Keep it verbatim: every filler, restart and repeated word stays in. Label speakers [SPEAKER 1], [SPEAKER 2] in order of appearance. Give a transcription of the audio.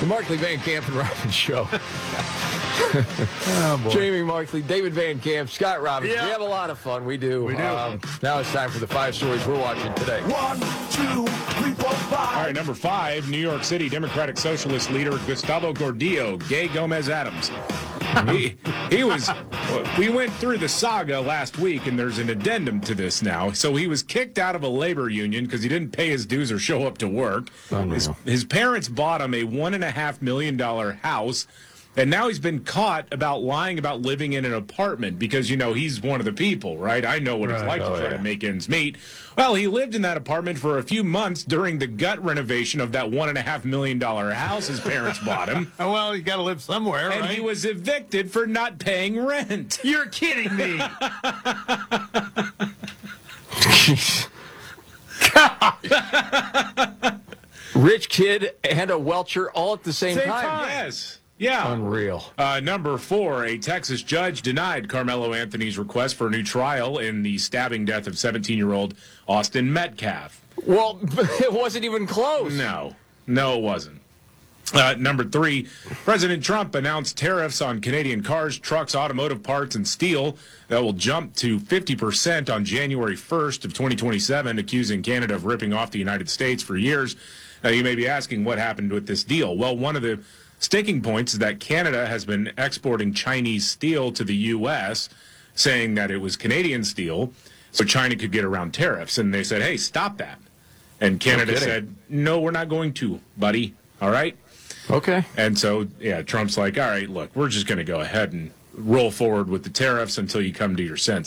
[SPEAKER 1] The Markley, Van Camp, and Robbins Show.
[SPEAKER 2] Oh, boy.
[SPEAKER 1] Jamie Markley, David Van Camp, Scott Robbins.
[SPEAKER 2] Yeah.
[SPEAKER 1] We have a lot of fun. We do.
[SPEAKER 2] We do.
[SPEAKER 1] Um, now it's time for the five stories we're watching today.
[SPEAKER 3] One, two, three, four, five.
[SPEAKER 4] All right, number five, New York City Democratic Socialist leader Gustavo Gordillo, Gay Gomez Adams. He, he was, we went through the saga last week, and there's an addendum to this now. So he was kicked out of a labor union because he didn't pay his dues or show up to work. His, his parents bought him a one and a half million dollar house. And now he's been caught about lying about living in an apartment because, you know, he's one of the people, right? I know what it's
[SPEAKER 2] Right.
[SPEAKER 4] like
[SPEAKER 1] Oh,
[SPEAKER 4] to try
[SPEAKER 1] yeah.
[SPEAKER 4] to make ends meet. Well, he lived in that apartment for a few months during the gut renovation of that one and a half million dollar house his parents bought him.
[SPEAKER 2] Oh, well, you got to live somewhere,
[SPEAKER 4] And
[SPEAKER 2] right?
[SPEAKER 4] he was evicted for not paying rent.
[SPEAKER 2] You're kidding me.
[SPEAKER 1] Rich kid and a Welcher all at the same,
[SPEAKER 4] Same
[SPEAKER 1] time.
[SPEAKER 4] time. Yes. Yeah.
[SPEAKER 1] Unreal.
[SPEAKER 4] Uh, number four, a Texas judge denied Carmelo Anthony's request for a new trial in the stabbing death of seventeen-year-old Austin Metcalf.
[SPEAKER 1] Well, it wasn't even close.
[SPEAKER 4] No, no, it wasn't. Uh, number three, President Trump announced tariffs on Canadian cars, trucks, automotive parts, and steel that will jump to fifty percent on January first of twenty twenty-seven, accusing Canada of ripping off the United States for years. Now, you may be asking what happened with this deal. Well, one of the sticking points is that Canada has been exporting Chinese steel to the U S, saying that it was Canadian steel, so China could get around tariffs. And they said, hey, stop that. And Canada
[SPEAKER 1] kidding.
[SPEAKER 4] said, no, we're not going to, buddy. All right?
[SPEAKER 1] Okay.
[SPEAKER 4] And so, yeah, Trump's like, all right, look, we're just going to go ahead and roll forward with the tariffs until you come to your senses.